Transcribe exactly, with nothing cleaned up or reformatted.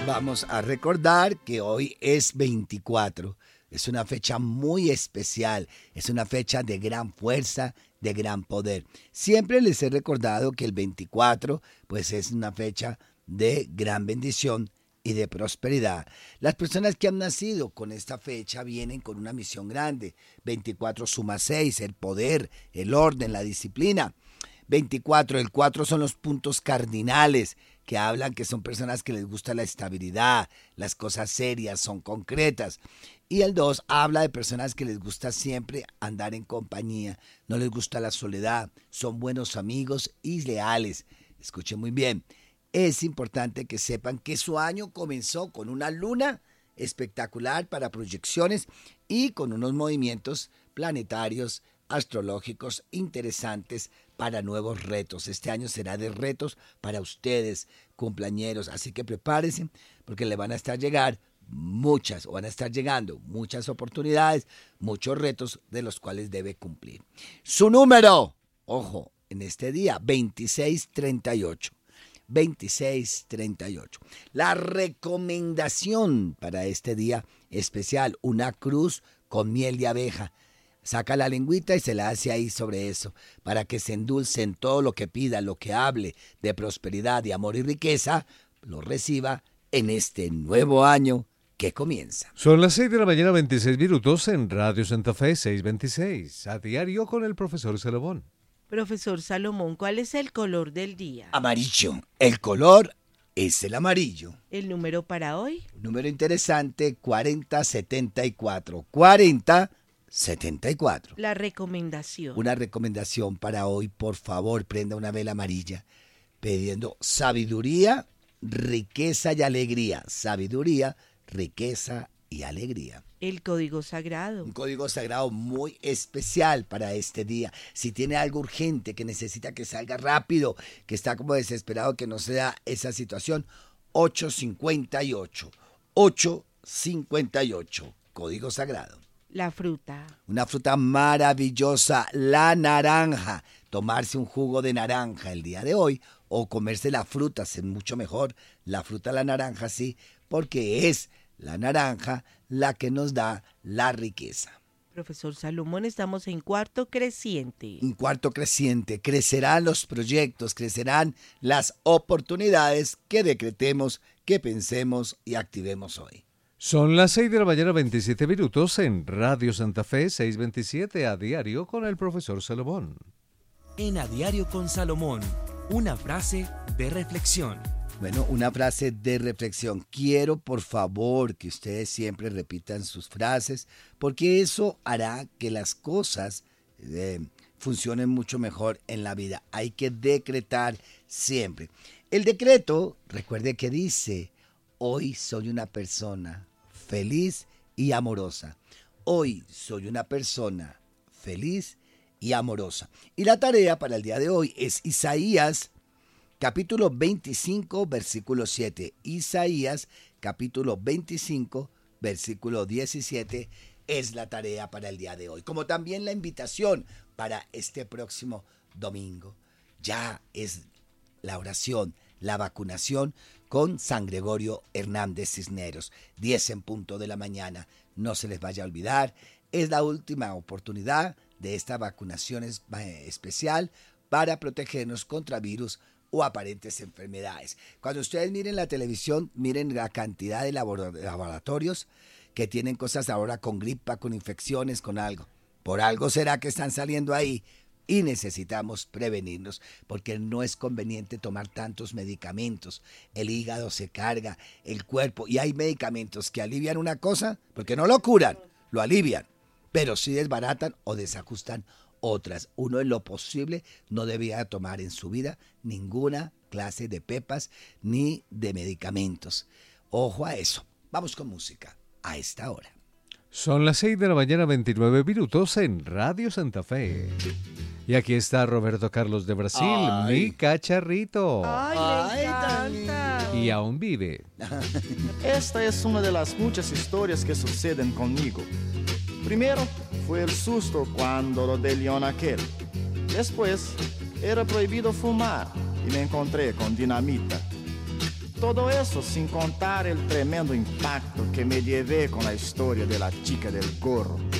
Vamos a recordar que hoy es veinticuatro. Es una fecha muy especial, es una fecha de gran fuerza, de gran poder. Siempre les he recordado que el veinticuatro pues es una fecha de gran bendición y de prosperidad. Las personas que han nacido con esta fecha vienen con una misión grande. veinticuatro suma seis, el poder, el orden, la disciplina. veinticuatro, el cuatro son los puntos cardinales que hablan que son personas que les gusta la estabilidad, las cosas serias, son concretas. Y el dos habla de personas que les gusta siempre andar en compañía, no les gusta la soledad, son buenos amigos y leales. Escuchen muy bien, es importante que sepan que su año comenzó con una luna espectacular para proyecciones y con unos movimientos planetarios astrológicos interesantes para nuevos retos. Este año será de retos para ustedes, cumpleañeros, así que prepárense porque le van a estar llegar muchas, o van a estar llegando muchas oportunidades, muchos retos de los cuales debe cumplir. Su número, ojo, en este día, veintiséis treinta y ocho. veintiséis treinta y ocho. La recomendación para este día especial, una cruz con miel de abeja. Saca la lengüita y se la hace ahí sobre eso, para que se endulce en todo lo que pida, lo que hable de prosperidad, de amor y riqueza, lo reciba en este nuevo año que comienza. Son las seis de la mañana, veintiséis minutos en Radio Santa Fe seiscientos veintiséis, a diario con el profesor Salomón. Profesor Salomón, ¿cuál es el color del día? Amarillo. El color es el amarillo. ¿El número para hoy? Un número interesante, cuarenta setenta y cuatro. cuarenta setenta y cuatro. La recomendación. Una recomendación para hoy, por favor, prenda una vela amarilla pidiendo sabiduría, riqueza y alegría. Sabiduría, riqueza y alegría. El código sagrado. Un código sagrado muy especial para este día. Si tiene algo urgente que necesita que salga rápido, que está como desesperado, que no se da esa situación, ocho cincuenta y ocho. ocho cincuenta y ocho. Código sagrado. La fruta. Una fruta maravillosa, la naranja. Tomarse un jugo de naranja el día de hoy o comerse la fruta, es mucho mejor. La fruta, la naranja, sí, porque es la naranja la que nos da la riqueza. Profesor Salomón, estamos en cuarto creciente. En cuarto creciente, crecerán los proyectos, crecerán las oportunidades que decretemos, que pensemos y activemos hoy. Son las seis de la mañana, veintisiete minutos en Radio Santa Fe seiscientos veintisiete, a diario con el profesor Salomón. En A Diario con Salomón, una frase de reflexión. Bueno, una frase de reflexión. Quiero, por favor, que ustedes siempre repitan sus frases, porque eso hará que las cosas eh, funcionen mucho mejor en la vida. Hay que decretar siempre. El decreto, recuerde que dice, hoy soy una persona feliz y amorosa. Hoy soy una persona feliz y amorosa. Y la tarea para el día de hoy es Isaías capítulo veinticinco, versículo siete. Isaías, capítulo veinticinco, versículo diecisiete, es la tarea para el día de hoy. Como también la invitación para este próximo domingo. Ya es la oración, la vacunación con San Gregorio Hernández Cisneros. diez en punto de la mañana. No se les vaya a olvidar. Es la última oportunidad de esta vacunación especial para protegernos contra virus o aparentes enfermedades. Cuando ustedes miren la televisión, miren la cantidad de laboratorios que tienen cosas ahora con gripa, con infecciones, con algo. Por algo será que están saliendo ahí y necesitamos prevenirnos porque no es conveniente tomar tantos medicamentos. El hígado se carga, el cuerpo, y hay medicamentos que alivian una cosa porque no lo curan, lo alivian, pero sí desbaratan o desajustan otras. Uno en lo posible no debía tomar en su vida ninguna clase de pepas ni de medicamentos. Ojo a eso. Vamos con música a esta hora. Son las seis de la mañana, veintinueve minutos en Radio Santa Fe. Y aquí está Roberto Carlos de Brasil, Ay. mi cacharrito. ¡Ay, Ay, me encanta! Y aún vive. Esta es una de las muchas historias que suceden conmigo. Primero fue el susto cuando lo de león aquel. Después era prohibido fumar y me encontré con dinamita. Todo eso sin contar el tremendo impacto que me llevé con la historia de la chica del gorro.